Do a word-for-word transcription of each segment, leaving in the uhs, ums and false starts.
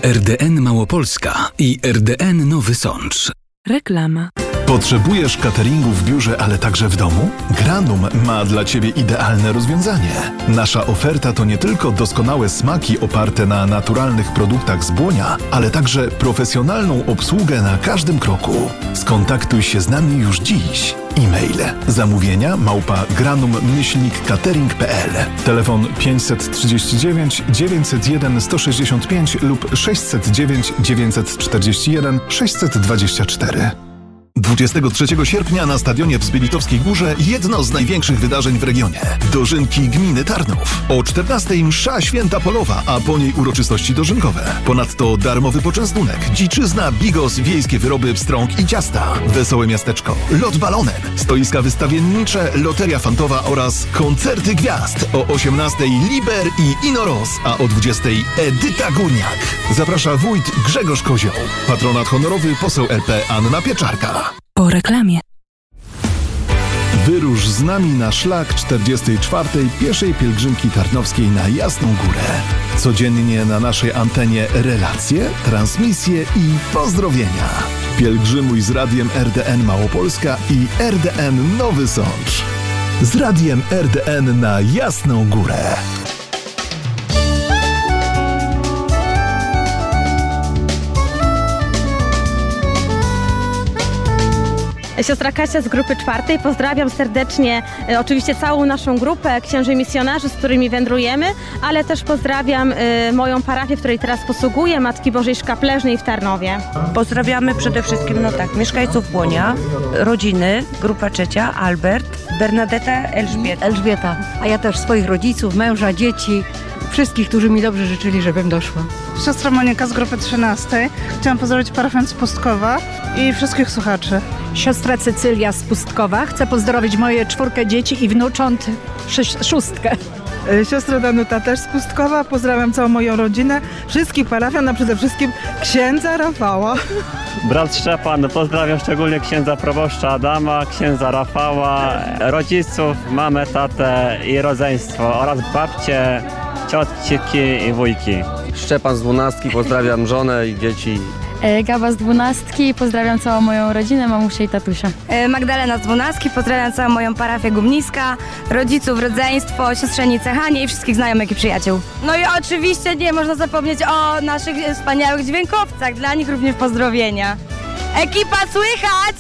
R D N Małopolska i R D N Nowy Sącz. Reklama. Potrzebujesz cateringu w biurze, ale także w domu? Granum ma dla Ciebie idealne rozwiązanie. Nasza oferta to nie tylko doskonałe smaki oparte na naturalnych produktach z Błonia, ale także profesjonalną obsługę na każdym kroku. Skontaktuj się z nami już dziś. E-mail zamówienia małpa granum myślnik catering kropka p l, telefon pięćset trzydzieści dziewięć dziewięćset jeden sto sześćdziesiąt pięć lub sześćset dziewięć dziewięćset czterdzieści jeden sześćset dwadzieścia cztery. dwudziestego trzeciego sierpnia na stadionie w Zbylitowskiej Górze jedno z największych wydarzeń w regionie. Dożynki gminy Tarnów. O czternastej msza święta polowa, a po niej uroczystości dożynkowe. Ponadto darmowy poczęstunek, dziczyzna, bigos, wiejskie wyroby, pstrąg i ciasta. Wesołe miasteczko, lot balonem, stoiska wystawiennicze, loteria fantowa oraz koncerty gwiazd. O osiemnastej Liber i Inoros, a o dwudziestej Edyta Górniak. Zaprasza wójt Grzegorz Kozioł. Patronat honorowy poseł L P Anna Pieczarka. Po reklamie. Wyrusz z nami na szlak czterdziestej czwartej pieszej pielgrzymki tarnowskiej na Jasną Górę. Codziennie na naszej antenie relacje, transmisje i pozdrowienia. Pielgrzymuj z radiem R D N Małopolska i R D N Nowy Sącz. Z radiem R D N na Jasną Górę. Siostra Kasia z grupy czwartej. Pozdrawiam serdecznie e, oczywiście całą naszą grupę księży misjonarzy, z którymi wędrujemy, ale też pozdrawiam e, moją parafię, w której teraz posługuję, Matki Bożej Szkapleżnej w Tarnowie. Pozdrawiamy przede wszystkim, no tak, mieszkańców Błonia, rodziny, grupa trzecia, Albert, Bernadetta, Elżbieta. Elżbieta, a ja też swoich rodziców, męża, dzieci, wszystkich, którzy mi dobrze życzyli, żebym doszła. Siostra Monika z grupy trzynastej. Chciałam pozdrowić parafian z Pustkowa i wszystkich słuchaczy. Siostra Cecylia z Pustkowa. Chcę pozdrowić moje czwórkę dzieci i wnucząt sześć, szóstkę. Siostra Danuta też z Pustkowa. Pozdrawiam całą moją rodzinę, wszystkich parafian, a przede wszystkim księdza Rafała. Brat Szczepan, pozdrawiam szczególnie księdza proboszcza Adama, księdza Rafała, rodziców, mamę, tatę i rodzeństwo oraz babcie, ciotki i wujki. Szczepan z dwunastki, pozdrawiam żonę i dzieci. Gaba z dwunastki, pozdrawiam całą moją rodzinę, mamusię i tatusia. Magdalena z dwunastki, pozdrawiam całą moją parafię Gumniska, rodziców, rodzeństwo, siostrzenice Hanie i wszystkich znajomych i przyjaciół. No i oczywiście nie można zapomnieć o naszych wspaniałych dźwiękowcach, dla nich również pozdrowienia. Ekipa słychać!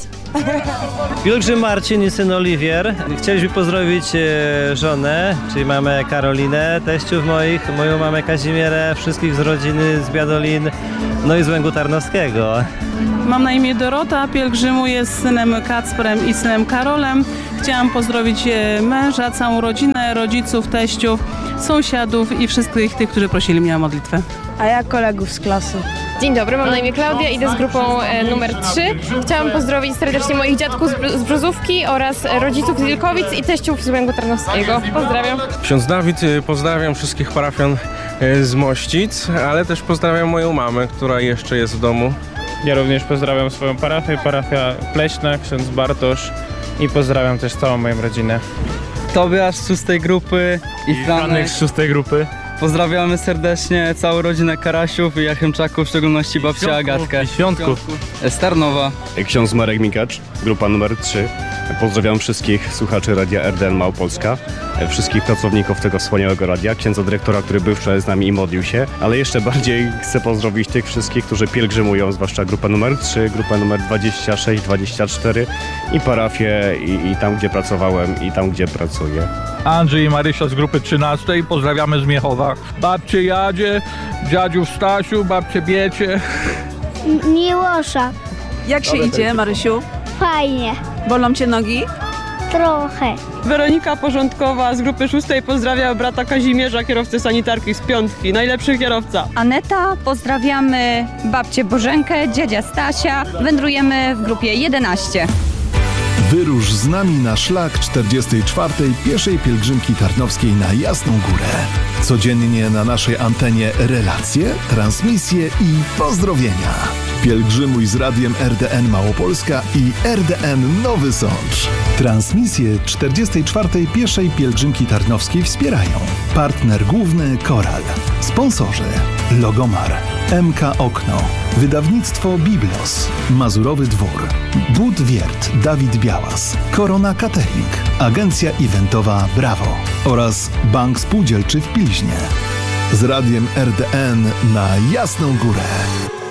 Pielgrzym Marcin i syn Oliwier. Chcieliśmy pozdrowić e, żonę, czyli mamę Karolinę, teściów moich, moją mamę Kazimierę, wszystkich z rodziny z Biadolin, no i z Łęgu Tarnowskiego. Mam na imię Dorota, pielgrzymuję z synem Kacprem i synem Karolem. Chciałam pozdrowić męża, całą rodzinę, rodziców, teściów, sąsiadów i wszystkich tych, którzy prosili mnie o modlitwę. A ja kolegów z klasy. Dzień dobry, mam na imię Klaudia, idę z grupą e, numer trzy. Chciałam pozdrowić serdecznie moich dziadków z, Br- z Brzozówki oraz rodziców z Wilkowic i teściów z Łęgu Tarnowskiego. Pozdrawiam. Ksiądz Dawid, pozdrawiam wszystkich parafian z Mościc, ale też pozdrawiam moją mamę, która jeszcze jest w domu. Ja również pozdrawiam swoją parafię, parafia Pleśna, ksiądz Bartosz i pozdrawiam też całą moją rodzinę. Tobiasz z szóstej grupy i, I Franek z szóstej grupy. Pozdrawiamy serdecznie całą rodzinę Karasiów i Jachymczaków, w szczególności babcię Świątków, Agatkę. I Świątków. Z Tarnowa. Ksiądz Marek Mikacz, grupa numer trzy. Pozdrawiam wszystkich słuchaczy Radia R D N Małopolska, wszystkich pracowników tego wspaniałego radia, księdza dyrektora, który był wczoraj z nami i modlił się, ale jeszcze bardziej chcę pozdrowić tych wszystkich, którzy pielgrzymują, zwłaszcza grupę numer trzy, grupę numer dwadzieścia sześć, dwadzieścia cztery i parafię i, i tam, gdzie pracowałem i tam, gdzie pracuję. Andrzej i Marysia z grupy trzynastej, pozdrawiamy z Miechowa. Babcie Jadzie, dziadziów Stasiu, babcie Biecie. Miłosza. Jak się idzie, Marysiu? Fajnie. Bolą cię nogi? Trochę. Weronika Porządkowa z grupy szóstej pozdrawia brata Kazimierza, kierowcę sanitarki z piątki. Najlepszy kierowca. Aneta, pozdrawiamy babcię Bożenkę, dziadzia Stasia. Wędrujemy w grupie jedenaście. Wyrusz z nami na szlak czterdziestej czwartej pieszej pielgrzymki tarnowskiej na Jasną Górę. Codziennie na naszej antenie relacje, transmisje i pozdrowienia. Pielgrzymuj z radiem R D N Małopolska i R D N Nowy Sącz. Transmisję czterdziestej czwartej pieszej pielgrzymki tarnowskiej wspierają partner główny Koral, sponsorzy Logomar, M K Okno, wydawnictwo Biblos, Mazurowy Dwór, Bud Wiert Dawid Białas, Korona Catering, agencja eventowa Brawo oraz Bank Spółdzielczy w Pilźnie. Z radiem R D N na Jasną Górę.